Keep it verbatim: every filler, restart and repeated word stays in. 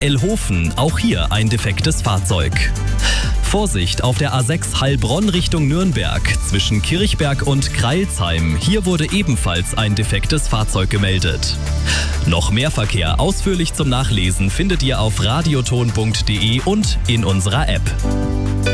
Elhofen, auch hier ein defektes Fahrzeug. Vorsicht auf der A sechs Heilbronn Richtung Nürnberg zwischen Kirchberg und Kreilsheim. Hier wurde ebenfalls ein defektes Fahrzeug gemeldet. Noch mehr Verkehr ausführlich zum Nachlesen findet ihr auf radioton punkt de und in unserer App.